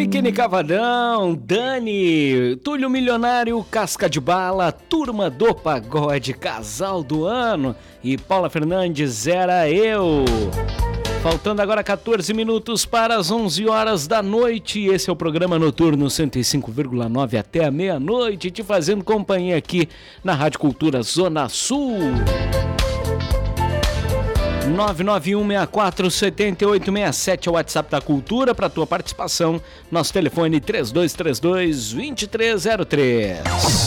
Biquíni Cavadão, Dani, Túlio Milionário, Casca de Bala, Turma do Pagode, Casal do Ano e Paula Fernandes, Era Eu. Faltando agora 14 minutos para as 11 horas da noite. Esse é o programa Noturno 105,9 até a meia-noite, te fazendo companhia aqui na Rádio Cultura Zona Sul. 991647867 é o WhatsApp da Cultura para tua participação. Nosso telefone 3232-2303.